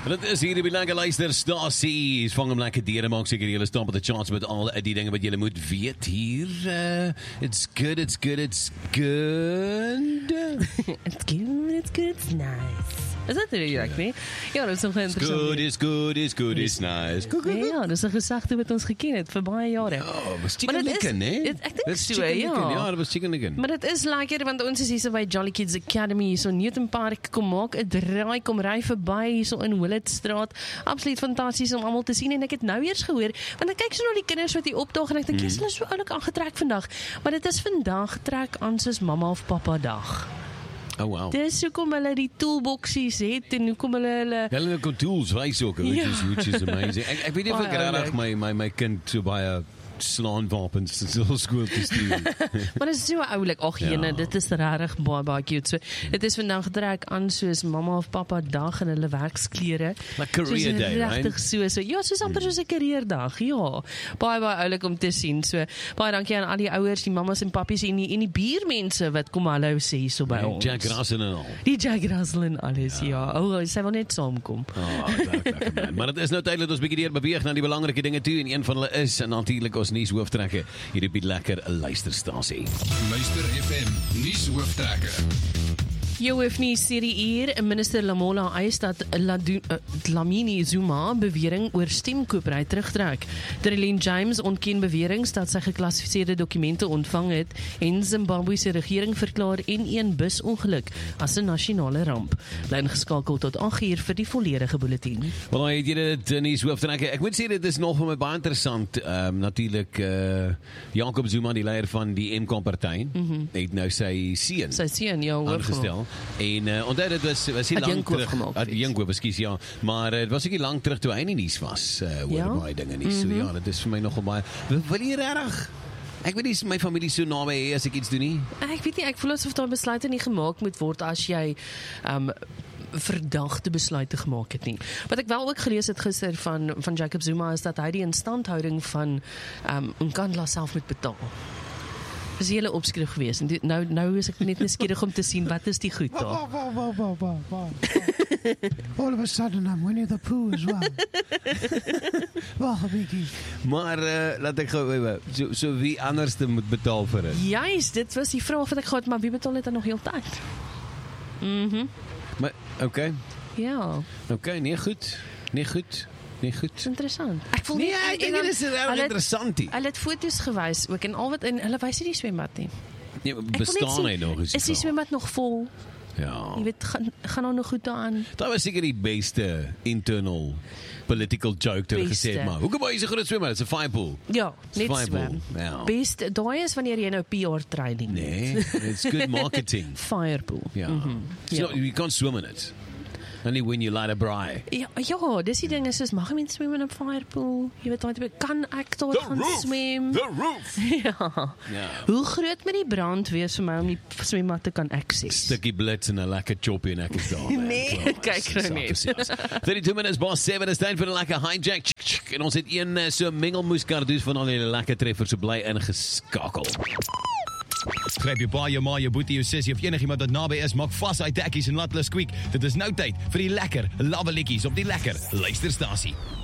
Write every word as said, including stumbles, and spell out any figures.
Dit is hier die lekker luisterstasie. Vang hem lekker dieren, maak seker julle staan op de charts met al die dinge wat julle moet weet hier. Uh, it's good, it's good, it's good. It's good, it's good, it's nice. Is dat er direct mee? Ja, dat is nog interessant. It's good, it's good, it's good, it's nice. Ja, dat is een gesegde wat ons geken het vir baie jare. Oh, was chicken licken, hè? Ek dink so, ja. Ja, dat was chicken licken. Maar dit is lekker, want ons is hier so by Jolly Kids Academy, hier so Newton Park, kom maak 'n draai, kom ry verby, hier so in Willetstraat. Absoluut fantasties om almal te sien, en ek het nou eers gehoor, want ek kyk so na die kinders wat hier opdaag, en ek dink, jy's hulle so oulik aangetrek vandag. Maar dit is vandag trek aan soos mamma of papa dag. Oh, wow. Dis hoekom hulle die toolboxies het, en hoekom hulle hulle... Hulle kan tools wys ook, which, Ja. is, which is amazing. Ek, ek weet nie of ek Baie regtig oulik. my, my, my kind so baie slaanwapens in skool te stuur. Maar dit is so oulik, ag jene, Ja. dit is regtig baie baie cute. So, dit is vandag getrek aan soos mamma of papa dag in hulle werksklere. Like career Soos day, regtig right? so, so, ja, soos amper soos 'n karierdag, ja. Baie baie oulik om te sien. So, baie dankie aan al die ouers, die mammas en pappies en die, en die buurmense wat kom hallo sê hier so by ons. Jack Russell en al. Die Jack Russell en alles, ja. ja. Oh, sy wil net saamkom. Oh, lekker, lekker, man. Maar dit is nou tyd dat ons bietjie deur beweeg na die belangrike dinge toe, en een van hulle is en natuurlik ons nuushooftrekke hier op die lekker luisterstasie. Luister F M nuushooftrekke. Jou hoef nie serie hier, minister Lamola eis dat Ladu, uh, Dlamini Zuma bewering oor stemkopery terugtrek. Trillian James ontken beweringe dat sy geklassifiseerde dokumente ontvang het en Zimbabwe se regering verklaar en een busongeluk as 'n nasionale ramp. Bly ingeskakel tot agt uur vir die volledige bulletin. Wel, het jy dit in die hooftrekke? Ek moet sê dit is nog vir my baie interessant. Um, natuurlik uh, Jacob Zuma, die leier van die M K party, mm-hmm. het nou sy seun Sy seun, ja, aangestel. En uh, onthou dit was was nie lank terug. Adjunko, ekskuus, ja. Maar dit uh, was ook nie lank terug toe hy nie nuus was uh, oor Ja? baie dinge nie. So Mhm. ja, dit is vir my nogal baie. Wil jy regtig? Ek weet nie my familie so naby hê as ek iets doen nie. Ek weet nie, ek voel asof daar besluite nie gemaak moet word as jy um, verdagte besluite gemaak het nie. Wat ek wel ook gelees het gister van, van Jacob Zuma is dat hy die instandhouding van um, Nkandla self moet betaal. Dis 'n hele opskrif gewees. En die, nou nou is ek net nuuskierig om te sien wat is die goed daar. Whoa, whoa, whoa, whoa, whoa, whoa. All of a sudden I'm Winnie the Pooh as well. Wag 'n bietjie. Maar uh, laat ek gou wait, so, so wie anders te moet betaal vir dit? Juist, dit was die vraag wat ek gehad, maar wie betaal dit dan nog heeltyd? Mhm. Maar okay. Ja, Okay, nee goed. Nee goed. Nee goed. interessant. Ek voel Nee, nie- ek en dink dan- dit is regtig hulle het- interessant hier. Hulle het foto's gewys ook en al wat en hulle wys nie die swembad nie. Nee, Ek wil net bestaan sien, hy nog? Is die vraag. swembad nog vol? Ja. Jy weet, gaan gaan daar nog goed daaraan? Dat was seker die beste internal political joke toe hulle gesê het, Beste. maar hoekom is 'n groot swembad? Dit's 'n firepool. Ja, net Fireball, swem. ja. Best, daai is wanneer jy nou P R training Nee, it's good marketing. Firepool. Ja. Mhm. So, Ja. you can't swim in it. Only when you light a braai. Ja, ja, dis die ding is soos mag mense swem in 'n firepool? Jy weet daai tipe, kan ek daar gaan swem? The roof. Ja. Ja. Hoe groot moet die brand wees vir my om die swembad te kan access? Stukkie blits en 'n lekker choppie en ek is daar. man. Nee, Klaar, kyk nou sak net. is jas. thirty-two minutes past seven is tyd vir 'n lekker hijack. En ons het een uh, so mengelmoes kardoes van al die lekker treffers, so bly ingeskakel. Gryp jou pa, jou ma, jou boetie, jou sussie of enigiemand wat naby is, maak vas uit tekkies en laat hulle squeak. Dit is nou tyd vir die lekker lawwe liedjies op die lekker luisterstasie.